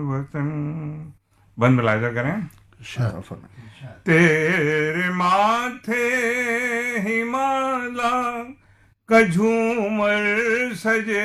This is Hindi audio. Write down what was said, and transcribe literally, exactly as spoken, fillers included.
वतन बंद मिलाजा करें। तेरे माथे हिमालय का झूमर सजे